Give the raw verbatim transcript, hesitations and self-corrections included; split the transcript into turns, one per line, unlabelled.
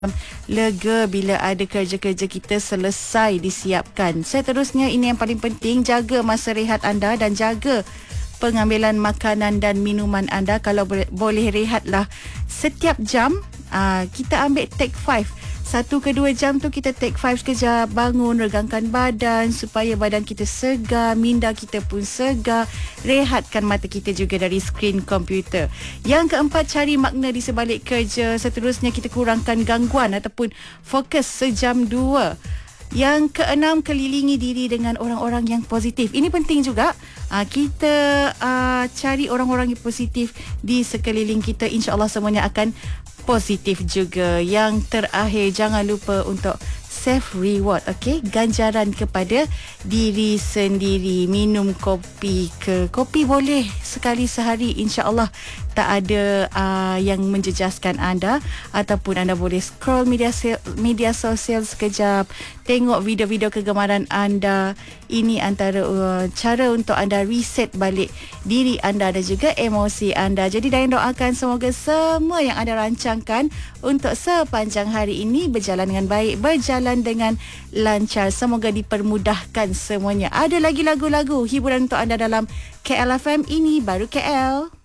lega bila ada kerja-kerja kita selesai disiapkan. Seterusnya, ini yang paling penting, jaga masa rehat anda dan jaga pengambilan makanan dan minuman anda. Kalau boleh, boleh rehatlah setiap jam. Aa, kita ambil take five. Satu ke dua jam tu kita take five sekejap, bangun, regangkan badan supaya badan kita segar, minda kita pun segar. Rehatkan mata kita juga dari skrin komputer. Yang keempat, cari makna di sebalik kerja. Seterusnya, kita kurangkan gangguan ataupun fokus sejam dua. Yang keenam, kelilingi diri dengan orang-orang yang positif. Ini penting juga. Aa, kita aa, cari orang-orang yang positif di sekeliling kita. InsyaAllah semuanya akan positif juga. Yang terakhir, jangan lupa untuk self reward, okey, ganjaran kepada diri sendiri. Minum kopi ke kopi boleh sekali sehari, insya-Allah tak ada uh, yang menjejaskan anda. Ataupun anda boleh scroll media media sosial sekejap, tengok video-video kegemaran anda. Ini antara uh, cara untuk anda reset balik diri anda dan juga emosi anda. Jadi Dayan doakan semoga semua yang anda rancangkan untuk sepanjang hari ini berjalan dengan baik, berjalan dengan lancar. Semoga dipermudahkan semuanya. Ada lagi lagu-lagu hiburan untuk anda dalam K L F M. Ini baru K L.